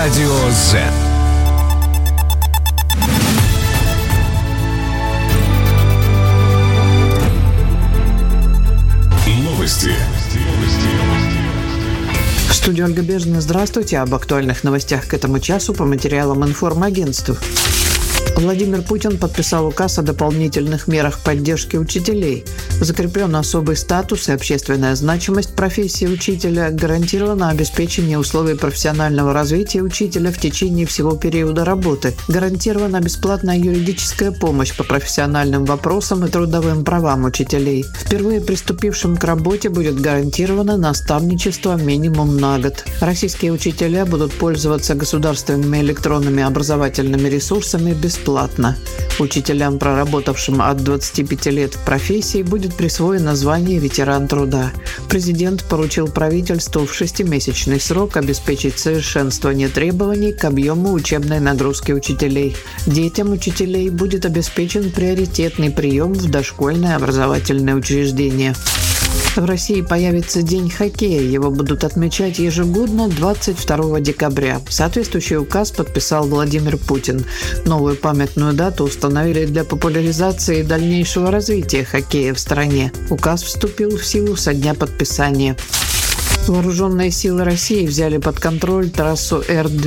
Радио Z. Новости. В студии Ольга Бежина. Здравствуйте. Об актуальных новостях к этому часу по материалам информагентств. Владимир Путин подписал указ о дополнительных мерах поддержки учителей. Закреплен особый статус и общественная значимость профессии учителя, гарантировано обеспечение условий профессионального развития учителя в течение всего периода работы, гарантирована бесплатная юридическая помощь по профессиональным вопросам и трудовым правам учителей. Впервые приступившим к работе будет гарантировано наставничество минимум на год. Российские учителя будут пользоваться государственными электронными образовательными ресурсами бесплатно. Учителям, проработавшим от 25 лет в профессии, будет присвоено звание ветеран труда. Президент поручил правительству в 6-месячный срок обеспечить совершенствование требований к объему учебной нагрузки учителей. Детям учителей будет обеспечен приоритетный прием в дошкольное образовательное учреждение. В России появится День хоккея. Его будут отмечать ежегодно 22 декабря. Соответствующий указ подписал Владимир Путин. Новую памятную дату установили для популяризации и дальнейшего развития хоккея в стране. Указ вступил в силу со дня подписания. Вооруженные силы России взяли под контроль трассу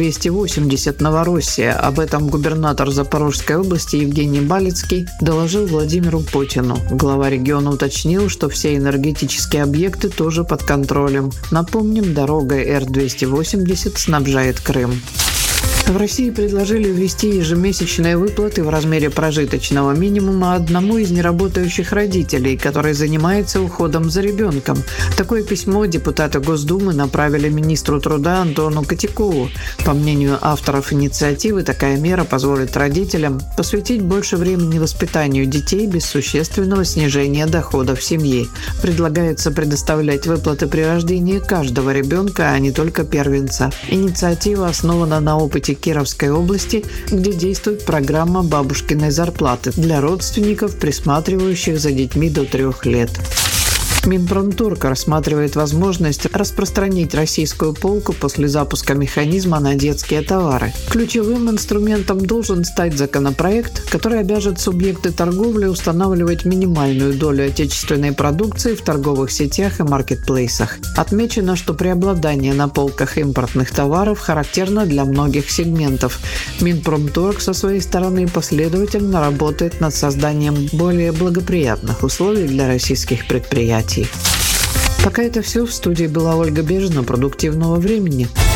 Р-280 «Новороссия». Об этом губернатор Запорожской области Евгений Балицкий доложил Владимиру Путину. Глава региона уточнил, что все энергетические объекты тоже под контролем. Напомним, дорогой Р-280 снабжает Крым. В России предложили ввести ежемесячные выплаты в размере прожиточного минимума одному из неработающих родителей, который занимается уходом за ребенком. Такое письмо депутаты Госдумы направили министру труда Антону Котякову. По мнению авторов инициативы, такая мера позволит родителям посвятить больше времени воспитанию детей без существенного снижения доходов семьи. Предлагается предоставлять выплаты при рождении каждого ребенка, а не только первенца. Инициатива основана на опыте Кировской области, где действует программа бабушкиной зарплаты для родственников, присматривающих за детьми до 3 лет. Минпромторг рассматривает возможность распространить российскую полку после запуска механизма на детские товары. Ключевым инструментом должен стать законопроект, который обяжет субъекты торговли устанавливать минимальную долю отечественной продукции в торговых сетях и маркетплейсах. Отмечено, что преобладание на полках импортных товаров характерно для многих сегментов. Минпромторг со своей стороны последовательно работает над созданием более благоприятных условий для российских предприятий. Пока это все. В студии была Ольга Бежина. Продуктивного времени.